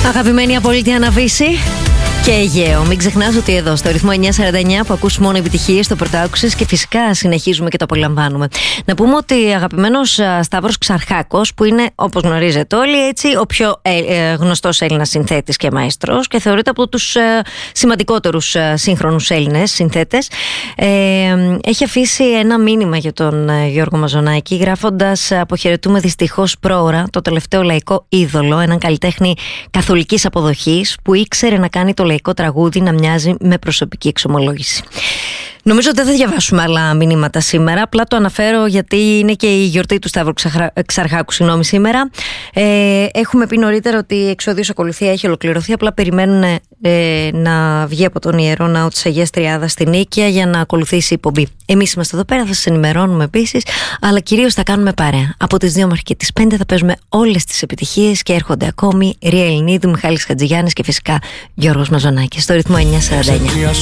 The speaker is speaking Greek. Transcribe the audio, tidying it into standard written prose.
Αγαπημένη απόλυτη Αναβίση και Αιγαίο. Μην ξεχνάς ότι εδώ στο ρυθμό 949 που ακούς μόνο επιτυχίες, το πρωτάκουσες και φυσικά συνεχίζουμε και το απολαμβάνουμε. Να πούμε ότι αγαπημένος Σταύρος Ξαρχάκος, που είναι όπως γνωρίζετε όλοι έτσι ο πιο γνωστός Έλληνας συνθέτης και μαέστρος και θεωρείται από τους σημαντικότερους σύγχρονους Έλληνες συνθέτες, έχει αφήσει ένα μήνυμα για τον Γιώργο Μαζονάκη, γράφοντας: αποχαιρετούμε δυστυχώς πρόωρα το τελευταίο λαϊκό είδωλο, έναν καλλιτέχνη καθολικής αποδοχής που ήξερε να κάνει το λαϊκό τραγούδι να μοιάζει με προσωπική εξομολόγηση. Νομίζω ότι δεν θα διαβάσουμε άλλα μηνύματα σήμερα. Απλά το αναφέρω γιατί είναι και η γιορτή του Σταύρου Ξαρχάκου σήμερα. Έχουμε πει νωρίτερα ότι η εξόδιος ακολουθία έχει ολοκληρωθεί. Απλά περιμένουν να βγει από τον Ιερό Ναό της Αγίας Τριάδας στην Νίκαια για να ακολουθήσει η εκπομπή. Εμείς είμαστε εδώ πέρα, θα σας ενημερώνουμε επίσης, αλλά κυρίως θα κάνουμε παρέα. Από τις 2 μέχρι και τις 5 θα παίζουμε όλες τις επιτυχίες και έρχονται ακόμη Ρία Ελληνίδου, Μιχάλης Χατζηγιάννης και φυσικά Γιώργος Μαζονάκης στο ρυθμό 949.